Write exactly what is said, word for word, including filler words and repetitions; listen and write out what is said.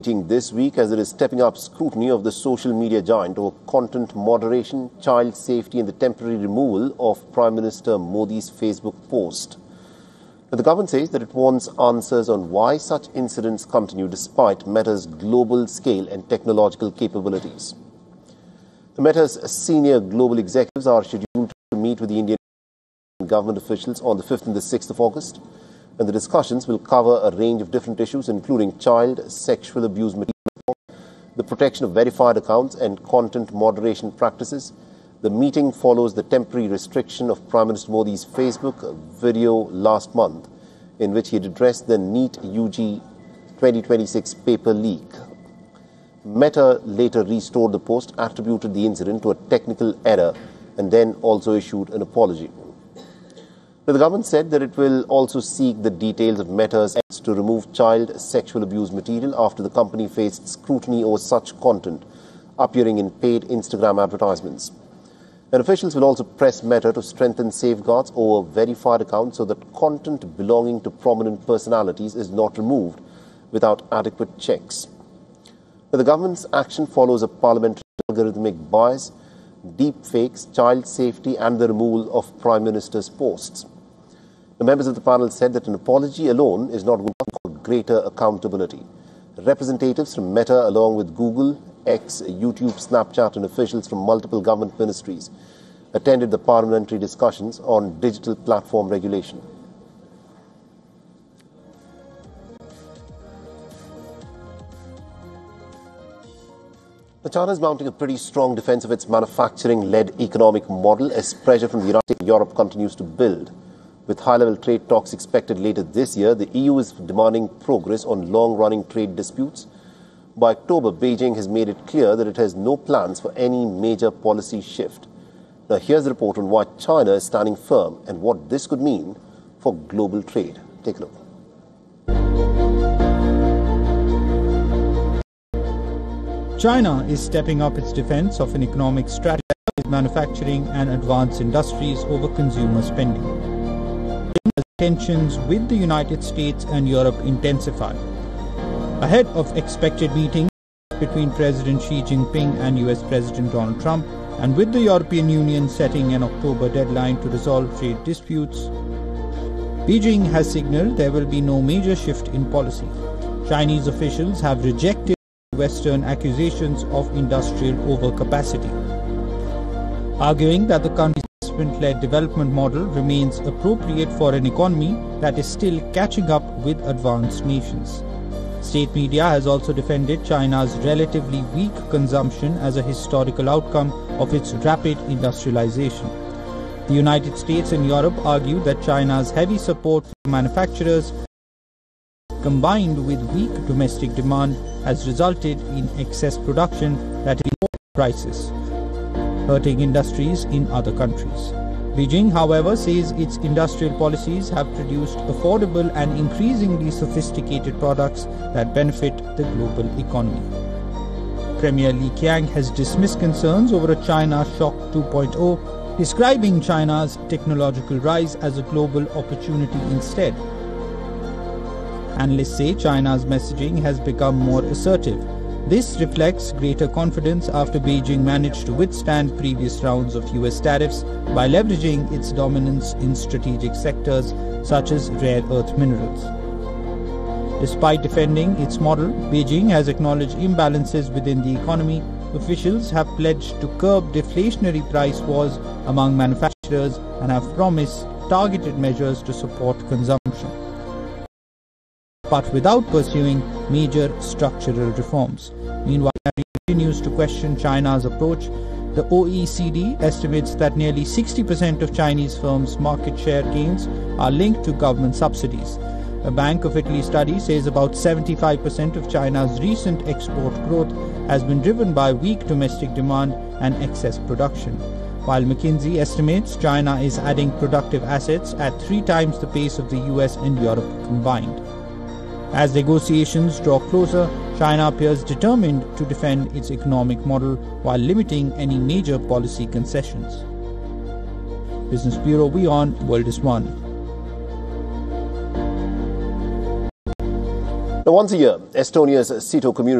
This week as it is stepping up scrutiny of the social media giant over content moderation, child safety and the temporary removal of Prime Minister Modi's Facebook post. Now, the government says that it wants answers on why such incidents continue despite Meta's global scale and technological capabilities. The Meta's senior global executives are scheduled to meet with the Indian government officials on the fifth and the sixth of August. And the discussions will cover a range of different issues, including child sexual abuse material, the protection of verified accounts and content moderation practices. The meeting follows the temporary restriction of Prime Minister Modi's Facebook video last month, in which he had addressed the NEET U G twenty twenty-six paper leak. Meta later restored the post, attributed the incident to a technical error, and then also issued an apology. The government said that it will also seek the details of Meta's efforts to remove child sexual abuse material after the company faced scrutiny over such content appearing in paid Instagram advertisements. And officials will also press Meta to strengthen safeguards over verified accounts so that content belonging to prominent personalities is not removed without adequate checks. Now, the government's action follows a parliamentary algorithmic bias, deep fakes, child safety and the removal of Prime Minister's posts. The members of the panel said that an apology alone is not going to for greater accountability. Representatives from Meta, along with Google, X, YouTube, Snapchat and officials from multiple government ministries attended the parliamentary discussions on digital platform regulation. China is mounting a pretty strong defense of its manufacturing-led economic model as pressure from the United States and Europe continues to build. With high-level trade talks expected later this year, the E U is demanding progress on long-running trade disputes. By October, Beijing has made it clear that it has no plans for any major policy shift. Now, here's a report on why China is standing firm and what this could mean for global trade. Take a look. China is stepping up its defense of an economic strategy with manufacturing and advanced industries over consumer spending. As tensions with the United States and Europe intensify. Ahead of expected meetings between President Xi Jinping and U S President Donald Trump, and with the European Union setting an October deadline to resolve trade disputes, Beijing has signaled there will be no major shift in policy. Chinese officials have rejected Western accusations of industrial overcapacity, arguing that the country's investment-led development model remains appropriate for an economy that is still catching up with advanced nations. State media has also defended China's relatively weak consumption as a historical outcome of its rapid industrialization. The United States and Europe argue that China's heavy support for manufacturers combined with weak domestic demand has resulted in excess production that is low prices, hurting industries in other countries. Beijing, however, says its industrial policies have produced affordable and increasingly sophisticated products that benefit the global economy. Premier Li Qiang has dismissed concerns over a China Shock two point oh, describing China's technological rise as a global opportunity instead. Analysts say China's messaging has become more assertive. This reflects greater confidence after Beijing managed to withstand previous rounds of U S tariffs by leveraging its dominance in strategic sectors such as rare earth minerals. Despite defending its model, Beijing has acknowledged imbalances within the economy. Officials have pledged to curb deflationary price wars among manufacturers and have promised targeted measures to support consumption, but without pursuing major structural reforms. Meanwhile, China continues to question China's approach. The O E C D estimates that nearly sixty percent of Chinese firms' market share gains are linked to government subsidies. A Bank of Italy study says about seventy-five percent of China's recent export growth has been driven by weak domestic demand and excess production, while McKinsey estimates China is adding productive assets at three times the pace of the U S and Europe combined. As negotiations draw closer, China appears determined to defend its economic model while limiting any major policy concessions. Business Bureau, WION, World is One. Now, once a year, Estonia's Sito community